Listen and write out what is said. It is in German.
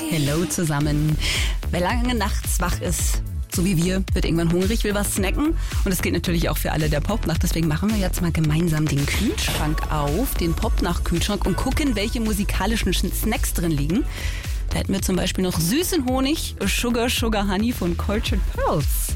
Hello zusammen. Wer lange nachts wach ist, so wie wir, wird irgendwann hungrig, will was snacken. Und das gilt natürlich auch für alle der Popnacht. Deswegen machen wir jetzt mal gemeinsam den Kühlschrank auf, den Popnacht-Kühlschrank, und gucken, welche musikalischen Snacks drin liegen. Da hätten wir zum Beispiel noch süßen Honig, Sugar Honey von Cultured Pearls.